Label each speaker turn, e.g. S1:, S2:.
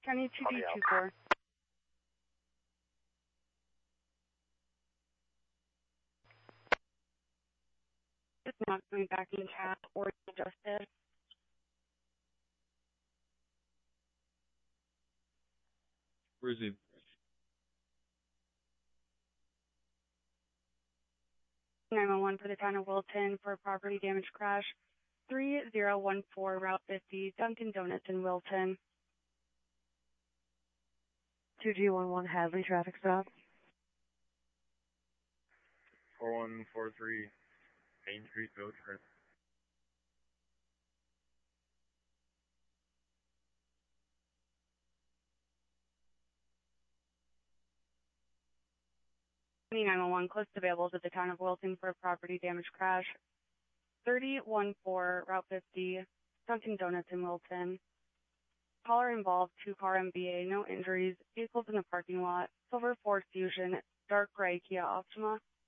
S1: County 2D24. It's not going back in chat or justice.
S2: Where is he?
S1: (911) for the town of Wilton for a property damage crash. 3014 Route 50, Dunkin' Donuts in Wilton.
S3: 2G11 Hadley traffic stop.
S4: 4143 Main Street, Village Prince.
S1: (911) close available to the town of Wilton for a property damage crash. 3014 Route 50, Dunkin' Donuts in Wilton. Caller involved, 2-car MBA, no injuries, vehicles in the parking lot, silver Ford Fusion, dark gray Kia Optima.